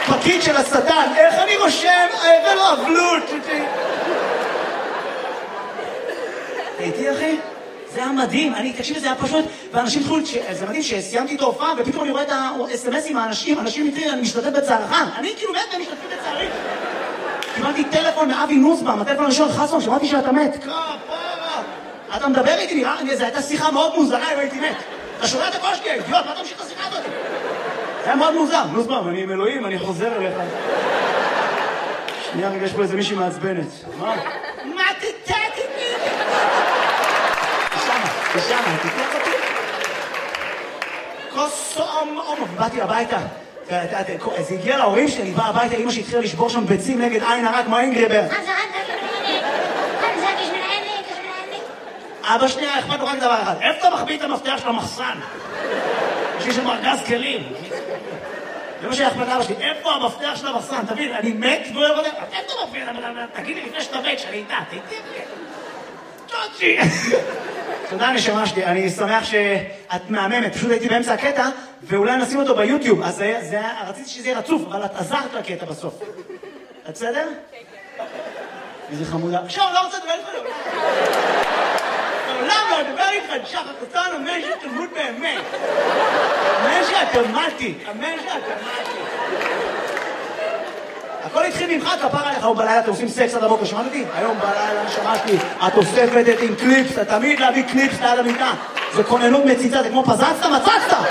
פקיד של השטן, איך אני רושם? ולא אבלות. הייתי אחי? זה היה מדהים, תקשיב, זה היה פשוט, ואנשים התחילו, זה מדהים שסיימתי את ההופעה, ופתאום אני רואה את ה-SMSים מהאנשים, אנשים מתחילים, אני משתתף בצערך, אני כאילו מת והם משתתפים בצערי. קיבלתי טלפון מאבי נוסבאום, הטלפון הראשון, חסון, שמעתי שאתה מת. כפרה. אתה מדבר איתי, נראה, זו הייתה שיחה מאוד מוזרה אם הייתי מת. אתה שומע את הקול שלי, אידיוט, מה אתה ממשיך את השיחה הזאת? זה היה מאוד מוזר. נוסבאום, אני עם אלוהים, אני חוזר אליך. שנייה רגע, יש פה איזה מישהי מעצבנת. מה? מה תתתי? תשמע, תתלח אותי. כוסום, באתי הביתה. זה הגיע להורים שלי, בא הביתה, אמא שהתחילה לשבור שם ביצים נגד עין הרע כמו אינגריבר. אבא שנייה, אכפת לו רק דבר אחד. איפה אתה מחביא את המפתח של המחסן? יש לי שם ארגז כלים. זה מה שאכפת לאבא שלי. איפה המפתח של המחסן? תבין, אני מת ולא יודע. איפה אתה מפתח? תגיד לי לפני שאתה מת, שאני איתה. צ'וצ'י. תודה נשמה שלי, אני שמח שאת מהממת, פשוט הייתי באמצע הקטע ואולי נשים אותו ביוטיוב, אז רציתי שזה יהיה רצוף, אבל את עזרת לקטע בסוף. את בסדר? איזה חמודה. עכשיו, לא רוצה לדבר איתך לעולם לא לדבר איתך, שחר קצן, אמן שתלמוד באמת. אמן שהתלמדתי, אמן שהתלמדתי. הכל התחיל ממך, כפר עליך, היום בלילה אתם עושים סקס עד הבוקר, שמעת אותי? היום בלילה שמעתי, את אוספת את עם קליפס, אתה תמיד להביא קליפס ליד המיטה. זה כוננות מציצה, זה כמו פזצת, מצצת!